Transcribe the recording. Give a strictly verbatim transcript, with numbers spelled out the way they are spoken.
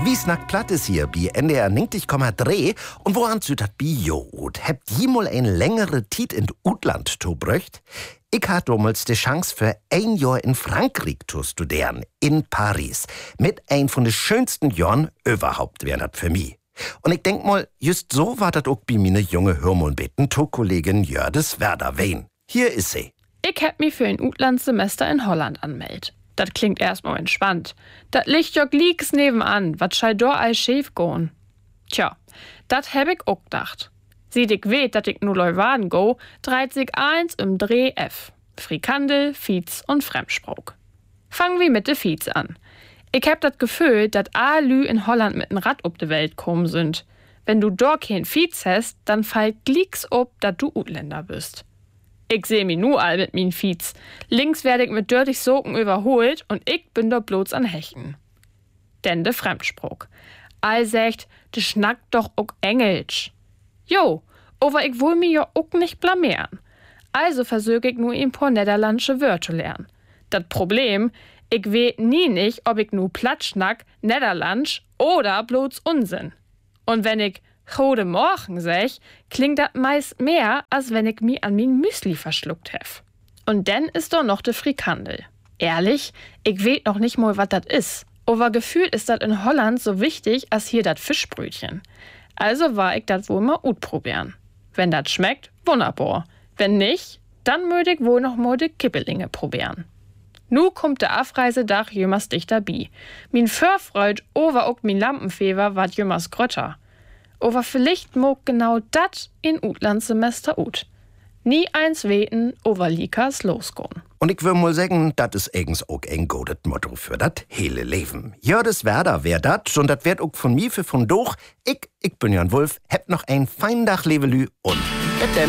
Wie snack platt ist hier, bi N D R neunzig Komma drei und woran zu dat bi jod? Habt jemol ein längere Tiet in Utland to bröcht? Ich hatte damals die Chance für ein Jahr in Frankreich zu studieren, in Paris. Mit ein von den schönsten Jahren überhaupt wären das für mich. Und ich denk mal, just so war das auch bei meine junge Hörmundbeten, to Kollegin Jördis Werder-Wehn. Hier ist sie. Ich hab mich für ein Utlandssemester in Holland anmeldet. Das klingt erstmal entspannt. Das liegt ja gleich nebenan, wat schei do all schief goen. Tja, dat hab ich auch gedacht. Sieht ich weet, dat ich nu Leuwarden go, dreht sich eins im Dreh F. Frikandel, Fiets und Fremdsprach. Fangen wir mit de Fiets an. Ich hab dat Gefühl, dat a Lü in Holland mit n Rad ob de Welt kommen sind. Wenn du dort kein Fiets hast, dann fallt glicks ob, dat du Utländer bist. Ich seh mi nu all mit min Fiets. Links werd ich mit dörtig Socken überholt und ich bin dort bloß an Hechen. Denn de Fremdsprach. All sagt, de schnackt doch ook Engelsch. Jo, aber ich will mi ja ook nicht blamieren. Also versög ich nu ein paar niederlandsche Wörter lernen. Das Problem, ich weet nie nicht, ob ich nu platt schnack, niederlandsch oder bloß Unsinn. Und wenn ich Gode Morgen sag, klingt das meist mehr, als wenn ich mi an min Müsli verschluckt hef. Und dann ist doch noch de Frikandel. Ehrlich, ich weet noch nicht mal, wat dat is. Aber gefühlt ist dat in Holland so wichtig, als hier dat Fischbrötchen. Also war ich dat wohl mal ut probieren. Wenn dat schmeckt, wunderbar. Wenn nicht, dann möd ich wohl noch mal de Kippelinge probieren. Nu kommt de Afreisedach jümmers dichter bi. Min Förfreud over ook min Lampenfever wat jümmers grötter. Aber vielleicht mag genau dat in Utlandssemester ut. Nie eins weten, over Likas losgehen. Und ich will mal sagen, dat is eigens auch ein gutes Motto für dat hele Leben. Jördis Werder wär dat, und dat werd auch von mir für von doch. Ich, ich bin Jan Wulff, hab noch ein fein Dach, Levelü und mit dem